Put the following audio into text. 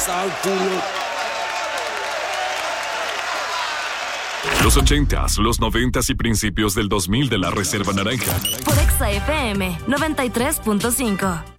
Los 80s, los 90s y principios del 2000 de la Reserva Naranja. Por Exa FM 93.5.